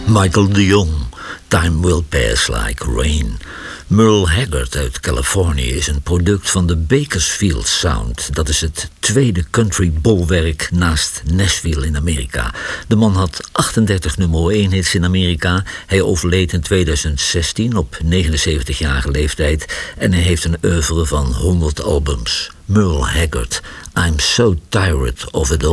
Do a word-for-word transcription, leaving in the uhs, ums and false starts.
Michael de Jong, Time Will Pass Like Rain. Merle Haggard uit Californië is een product van de Bakersfield Sound. Dat is het tweede country bolwerk naast Nashville in Amerika. De man had achtendertig nummer één hits in Amerika. Hij overleed in tweeduizend zestien op negenenzeventigjarige leeftijd. En hij heeft een oeuvre van honderd albums. Merle Haggard, I'm so tired of it all.